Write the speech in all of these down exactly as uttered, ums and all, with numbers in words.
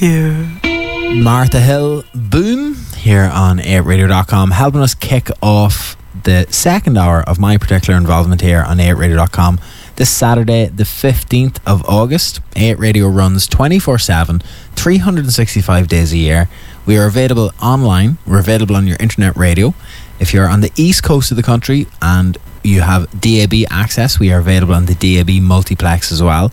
you. Martha Hill, Boom, here on eight radio dot com, helping us kick off the second hour of my particular involvement here on eight radio dot com. This Saturday, the fifteenth of August, eight Radio runs twenty-four seven, three hundred sixty-five days a year. We are available online. We're available on your internet radio. If you're on the east coast of the country and you have D A B access, we are available on the D A B multiplex as well.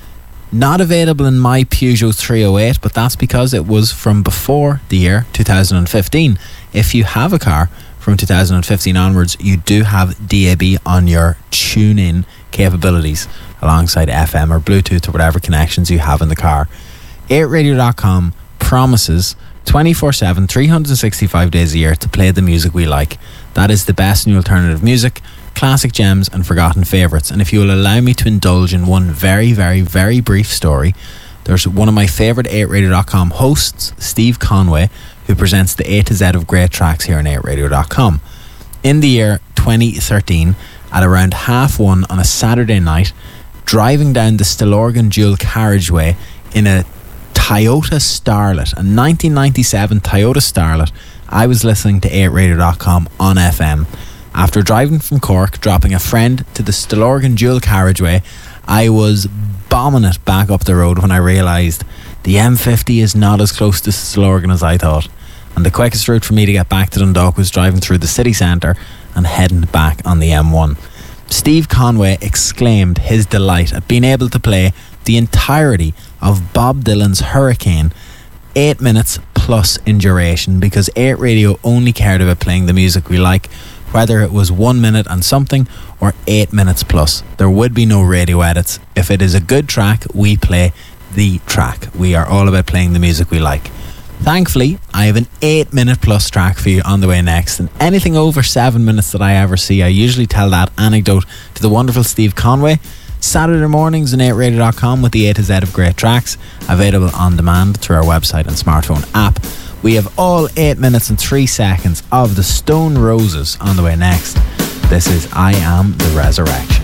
Not available in my Peugeot three oh eight, but that's because it was from before the year two thousand fifteen. If you have a car from two thousand fifteen onwards, you do have D A B on your tune-in capabilities alongside F M or Bluetooth or whatever connections you have in the car. eight radio dot com promises twenty-four seven, three hundred sixty-five days a year to play the music we like. That is the best new alternative music, classic gems and forgotten favourites. And if you will allow me to indulge in one very, very, very brief story, there's one of my favourite eight radio dot com hosts, Steve Conway, who presents the A to Z of great tracks here on eight radio dot com. In the year twenty thirteen, at around half one on a Saturday night, driving down the Stillorgan dual carriageway in a Toyota Starlet, a nineteen ninety-seven Toyota Starlet, I was listening to eight radio dot com on F M. After driving from Cork, dropping a friend to the Stillorgan dual carriageway, I was bombing it back up the road when I realised the M fifty is not as close to Stillorgan as I thought, and the quickest route for me to get back to Dundalk was driving through the city centre and heading back on the M one. Steve Conway exclaimed his delight at being able to play the entirety of Bob Dylan's Hurricane, eight minutes plus in duration, because eight Radio only cared about playing the music we like, whether it was one minute and something or eight minutes plus. There would be no radio edits. If it is a good track, we play the track. We are all about playing the music we like. Thankfully, I have an eight minute plus track for you on the way next, and anything over seven minutes that I ever see, I usually tell that anecdote to the wonderful Steve Conway. Saturday mornings on eight radio dot com with the A to Z of great tracks, available on demand through our website and smartphone app. We have all eight minutes and three seconds of the Stone Roses on the way next. This is I Am the Resurrection.